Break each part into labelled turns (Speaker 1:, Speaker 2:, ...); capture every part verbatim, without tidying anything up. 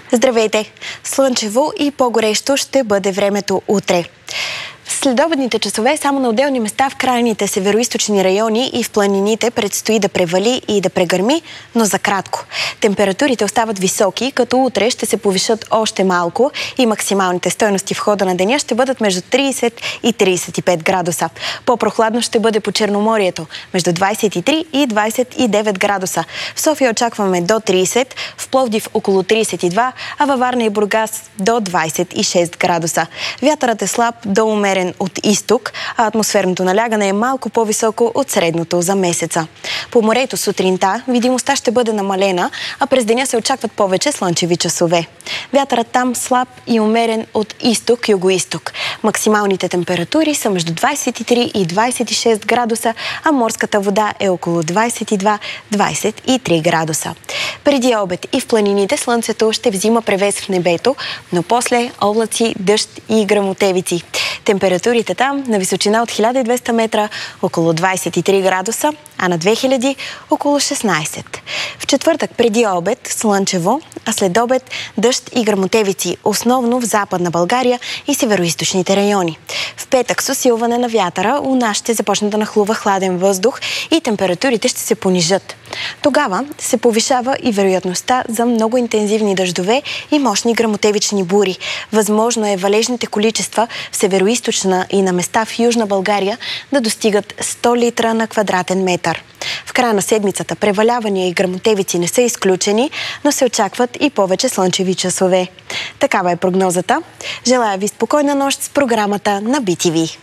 Speaker 1: Здравейте! Слънчево и по-горещо ще бъде времето утре. В следобедните часове само на отделни места в крайните североизточни райони и в планините предстои да превали и да прегърми, но за кратко. Температурите остават високи, като утре ще се повишат още малко и максималните стойности в хода на деня ще бъдат между трийсет и трийсет и пет градуса. По-прохладно ще бъде по Черноморието, между двайсет и три и двайсет и девет градуса. В София очакваме до трийсет, в Пловдив около трийсет и два, а във Варна и Бургас до двайсет и шест градуса. Вятърът е слаб до умерен от изток, а атмосферното налягане е малко по-високо от средното за месеца. По морето сутринта видимостта ще бъде намалена, а през деня се очакват повече слънчеви часове. Вятърът там слаб и умерен от изток-югоизток. Максималните температури са между двайсет и три и двайсет и шест градуса, а морската вода е около двайсет и два до двайсет и три градуса. Преди обед и в планините слънцето ще взима превес в небето, но после облаци, дъжд и гръмотевици. Температурите там на височина от хиляда и двеста метра около двайсет и три градуса, а на две хиляди около шестнайсет. В четвъртък преди обед слънчево, а след обед дъжд и гръмотевици, основно в Западна България и североизточните райони. В петък с усилване на вятъра у нас ще започне да нахлува хладен въздух и температурите ще се понижат. Тогава се повишава и вероятността за много интензивни дъждове и мощни гръмотевични бури. Възможно е валежните количества в североизточна и на места в Южна България да достигат сто литра на квадратен метър. В края на седмицата превалявания и гръмотевици не са изключени, но се очакват и повече слънчеви часове. Такава е прогнозата. Желая ви спокойна нощ с програмата на Би Ти Ви.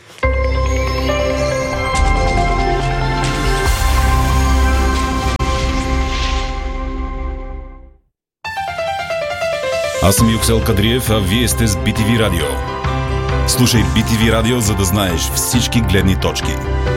Speaker 2: Аз съм Юксел Кадриев, а вие сте с Би Ти Ви Радио. Слушай Би Ти Ви Радио, за да знаеш всички гледни точки.